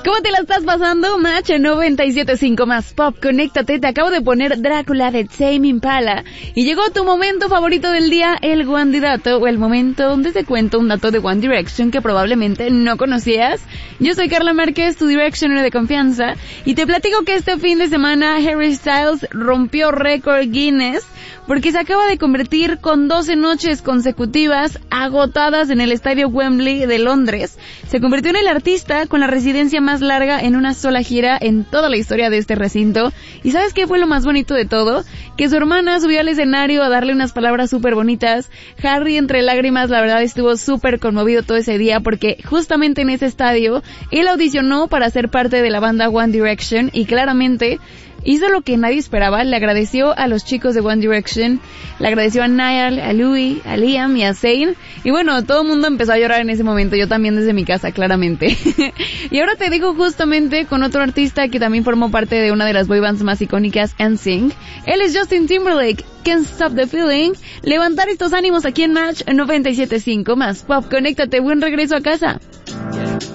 ¿Cómo te la estás pasando? Match 97.5 más pop, conéctate, te acabo de poner Drácula de Tame Impala y llegó tu momento favorito del día, el One Dato, o el momento donde te cuento un dato de One Direction que probablemente no conocías. Yo soy Carla Márquez, tu Directioner de confianza, y te platico que este fin de semana Harry Styles rompió récord Guinness porque se acaba de convertir con 12 noches consecutivas agotadas en el estadio Wembley de Londres. Se convirtió en el artista con la residencia más larga en una sola gira en toda la historia de este recinto. ¿Y sabes qué fue lo más bonito de todo? Que su hermana subió al escenario a darle unas palabras súper bonitas. Harry, entre lágrimas, la verdad estuvo súper conmovido todo ese día porque justamente en ese estadio él audicionó para ser parte de la banda One Direction y claramente hizo lo que nadie esperaba, le agradeció a los chicos de One Direction, le agradeció a Niall, a Louis, a Liam y a Zayn, y bueno, todo el mundo empezó a llorar en ese momento, yo también desde mi casa, claramente. Y ahora te digo justamente con otro artista que también formó parte de una de las boybands más icónicas, NSYNC. Él es Justin Timberlake, Can't Stop the Feeling. Levantar estos ánimos aquí en Match 97.5 más pop, conéctate, buen regreso a casa.